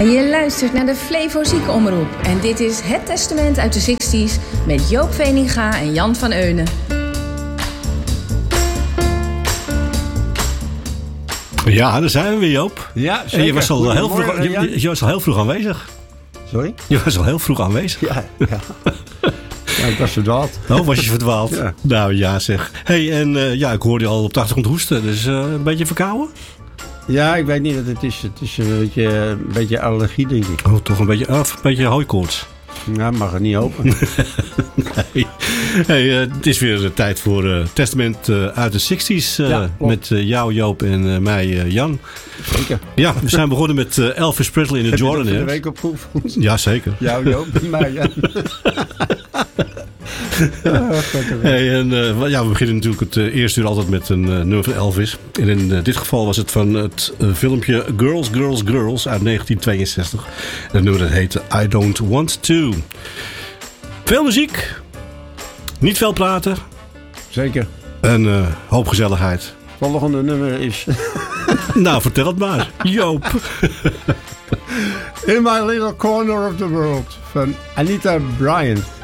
Je luistert naar de Flevo Ziekenomroep en dit is Het Testament uit de 60s met Joop Veninga en Jan van Eunen. Ja, daar zijn we weer, Joop. Ja, zeker. En je was al heel vroeg aanwezig. Sorry? Je was al heel vroeg aanwezig. Ja. Ja, ik was verdwaald. Oh, was je verdwaald? Ja. Nou ja, zeg. Hey, en ik hoorde je al op de achtergrond hoesten. Dus een beetje verkouden? Ja, ik weet niet wat het is. Het is een beetje allergie, denk ik. Oh, toch een beetje hooikoorts. Ja, mag het niet open. Nee. Hey, het is weer de tijd voor Testament uit de 60s. Met jou, Joop en mij, Jan. Zeker. Ja, we zijn begonnen met Elvis Presley in de Jordan. Heb je dat de week opgeoefend? Ja, zeker. Jou, Joop en mij, ja. Hey, en, we beginnen natuurlijk het eerste uur altijd met een nummer van Elvis. En in dit geval was het van het filmpje Girls, Girls, Girls uit 1962. En het nummer dat heette I Don't Want To. Veel muziek. Niet veel praten. Zeker. En hoop gezelligheid. Volgende nummer is... Nou, vertel het maar. Joop. In My Little Corner of the World van Anita Bryant.